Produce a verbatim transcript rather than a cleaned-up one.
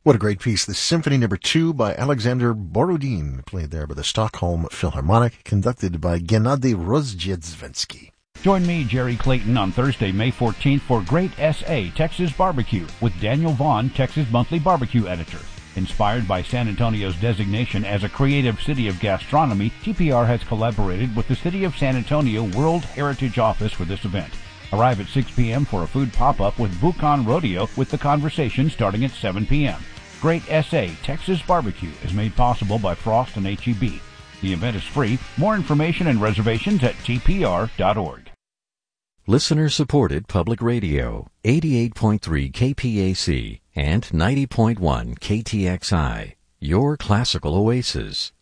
What a great piece. The Symphony Number Two by Alexander Borodin, played there by the Stockholm Philharmonic, conducted by Gennady Rozdziedziwski. Join me, Jerry Clayton, on Thursday, May fourteenth for Great S A Texas Barbecue with Daniel Vaughn, Texas Monthly Barbecue Editor. Inspired by San Antonio's designation as a creative city of gastronomy, T P R has collaborated with the City of San Antonio World Heritage Office for this event. Arrive at six p.m. for a food pop-up with Buchan Rodeo, with the conversation starting at seven p.m. Great S A Texas Barbecue is made possible by Frost and H E B. The event is free. More information and reservations at T P R dot org. Listener-supported public radio, eighty-eight point three K P A C and ninety point one K T X I, your classical oasis.